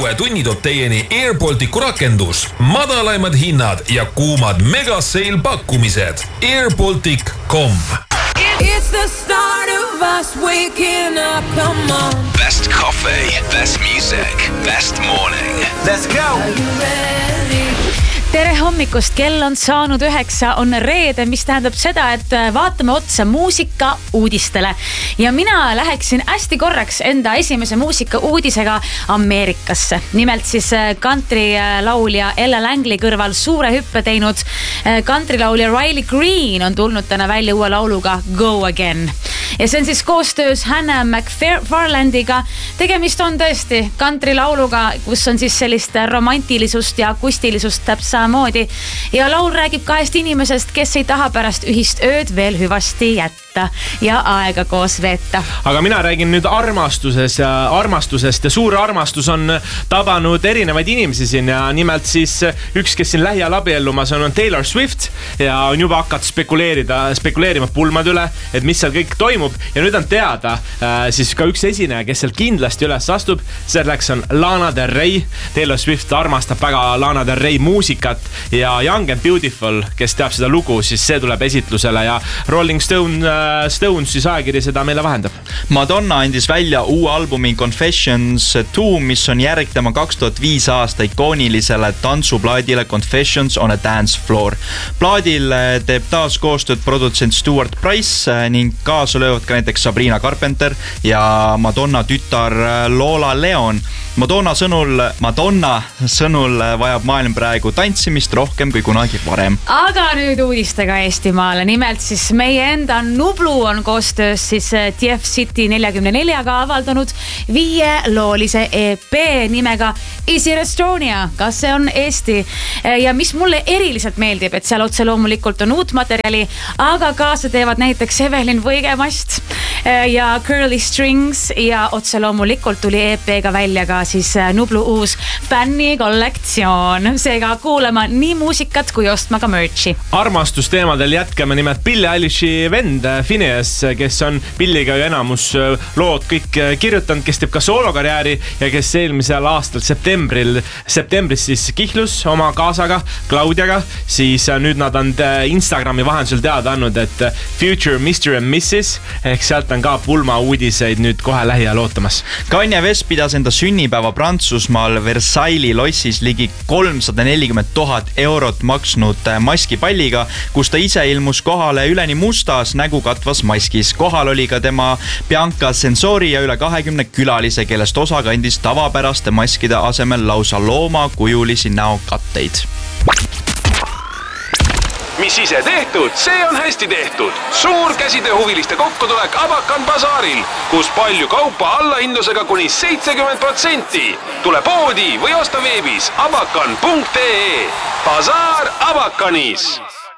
uue tunni toob teieni Airbalticu rakendus, madalaimad hinnad ja kuumad megasale pakkumised. Airbaltic.com. It's the start of us waking up, come on. Best coffee, best music, best morning. Let's go! Are you ready? Tere hommikust, kell on saanud 9, on reede, mis tähendab seda, et vaatame otsa muusika uudistele. Ja mina läheksin hästi korraks enda esimese muusika uudisega Ameerikasse. Nimelt siis country laulja Ella Langley kõrval suure hüppe teinud country laulja Riley Green on tulnud täna välja uue lauluga Go Again. Ja see on siis koostöös Hannah McFarlandiga. Tegemist on tõesti country lauluga, kus on siis sellist romantilisust ja akustilisust täpsamamoodi. Ja laul räägib kahest inimesest, kes ei taha pärast ühist ööd veel hüvasti jätta ja aega koos veeta. Aga mina räägin nüüd armastusest ja suur armastus on tabanud erinevaid inimesi siin ja nimelt siis üks, kes siin lähiajal abiellumas on Taylor Swift ja on juba hakanud spekuleerima pulmad üle, et mis seal kõik toimub ja nüüd on teada siis ka üks esineja, kes seal kindlasti üles astub, selleks on Lana Del Rey. Taylor Swift armastab väga Lana Del Rey muusikat ja Young and Beautiful, kes teab seda lugu, siis see tuleb esitlusele ja Rolling Stones siis ajakiri seda meile vahendab. Madonna andis välja uue albumi Confessions 2, mis on järg tema 2005 aasta ikoonilisele tantsuplaadile Confessions on a Dance Floor. Plaadil teeb taas koostööd produtsent Stuart Price ning kaasa löövad ka näiteks Sabrina Carpenter ja Madonna tütar Lola Leon. Madonna sõnul vajab maailm praegu tantsimist rohkem kui kunagi varem. Aga nüüd uudistega Eestimaale. Nimelt siis meie enda Nublu on koostöös siis TF City 44-ga avaldanud 5-loolise EP nimega Is it Estonia? Kas see on Eesti? Ja mis mulle eriliselt meeldib, et seal otse loomulikult on uut materjali, aga kaasa teevad näiteks Evelyn Võigemast ja Curly Strings ja otse loomulikult tuli EP-ga välja ka siis Nublu uus fännikollektsioon. Seega kuulema nii muusikat kui ostma ka merchi. Armastusteemadel jätkame nimelt Billie Eilishi vend Phineas, kes on Billiga ju enamus lood kõik kirjutanud, kes teeb ka soolokarjääri ja kes eelmisel aastal septembris siis kihlus oma kaasaga Claudiaga, siis nüüd nad on Instagrami vahendusel teada andnud, et Future Mr. and Mrs. ehk sealt on ka pulma uudiseid nüüd kohe lähiajal ootamas. Kanye West pidas enda sünnipäeva Prantsusmaal Versailles lossis ligi 340,000 eurot maksnud maskipalliga, kus ta ise ilmus kohale üleni mustas nägu katvas maskis. Kohal oli ka tema Bianca Sensori ja üle 20 külalise, kellest osa kandis tavapäraste maskide asemel lausa loomakujulisi näokatteid. Mis ise tehtud, see on hästi tehtud. Suur käsitööhuviliste kokkutulek Abakan basaaril, kus palju kaupa allahindlusega kuni 70%. Tule poodi või osta veebis abakan.ee. Basaar Abakanis.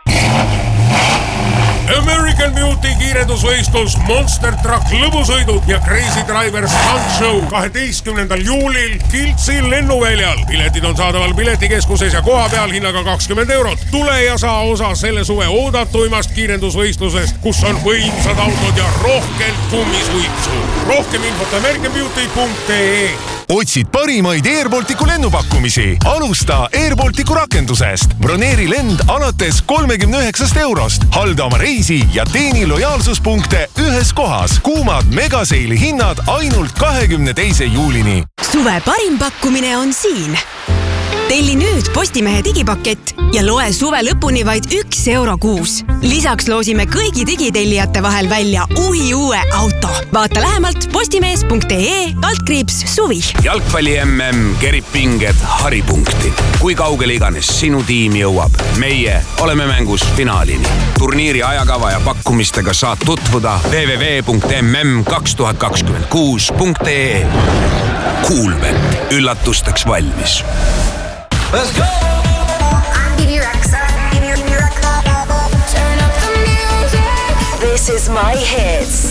American Beauty kiirendusvõistlus, Monster Truck lõbusõidud ja Crazy Driver Stunt Show 12. juulil Kiltsi lennuväljal. Piletid on saadaval piletikeskuses ja koha peal hinnaga 20 eurot. Tule ja saa osa selle suve oodatuimast kiirendusvõistlusest, kus on võimsad autod ja rohkelt kummisuitsu. Rohkem infot americanbeauty.ee. Otsid parimaid Airbalticu lennupakkumisi? Alusta Airbalticu rakendusest. Broneeri lend alates 39 eurost. Halda oma reisi ja teeni lojaalsuspunkte ühes kohas. Kuumad megaseili hinnad ainult 22. juulini. Suve parim pakkumine on siin. Telli nüüd Postimehe digipakett ja loe suve lõpuni vaid 1 euro kuus. Lisaks loosime kõigi digitellijate vahel välja uue auto. Vaata lähemalt postimees.ee/suvi. Jalgpalli MM kerib pinged haripunkti. Kui kaugele iganes sinu tiim jõuab, meie oleme mängus finaalini. Turniiri ajakava ja pakkumistega saad tutvuda www.mm2026.ee. Coolbet, üllatusteks valmis. Let's go! This is my hits.